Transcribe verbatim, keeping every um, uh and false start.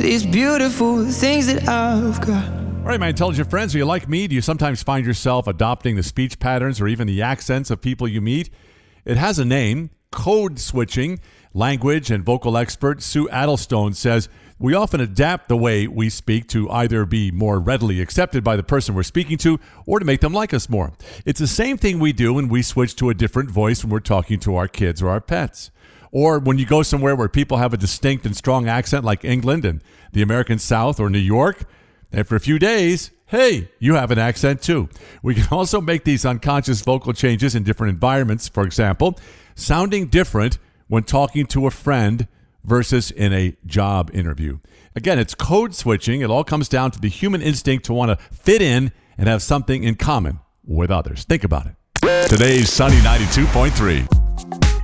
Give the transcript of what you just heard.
these beautiful things that I've got. All right, my intelligent friends, are you like me? Do you sometimes find yourself adopting the speech patterns or even the accents of people you meet? It has a name, code switching. Language and vocal expert Sue Addlestone says we often adapt the way we speak to either be more readily accepted by the person we're speaking to or to make them like us more. It's the same thing we do when we switch to a different voice when we're talking to our kids or our pets. Or when you go somewhere where people have a distinct and strong accent like England and the American South or New York, and for a few days, hey, you have an accent too. We can also make these unconscious vocal changes in different environments. For example, sounding different when talking to a friend versus in a job interview. Again, it's code switching. It all comes down to the human instinct to want to fit in and have something in common with others. Think about it. Today's Sunny ninety-two point three.